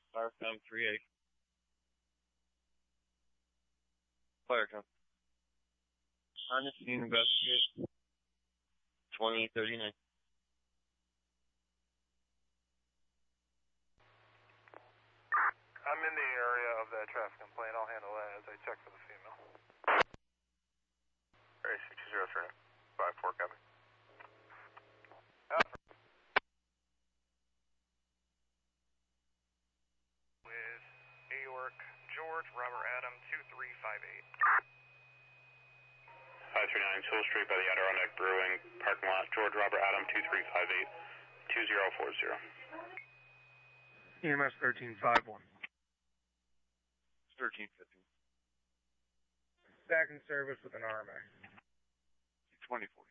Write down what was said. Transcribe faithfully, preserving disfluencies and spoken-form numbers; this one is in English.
Firecom three eight. Firecom. On the scene, investigate. twenty thirty-nine. I'm in the area of that traffic complaint. I'll handle that as I check for the female. Alright, six zero three five four, copy. With New York, George, Robert Adam, two three five eight. five three nine Soul Street by the Adirondack Brewing, parking lot, George, Robert Adam, two three five eight, two zero four zero. E M S thirteen five one. thirteen fifteen. Back in service with an R M A. twenty forty.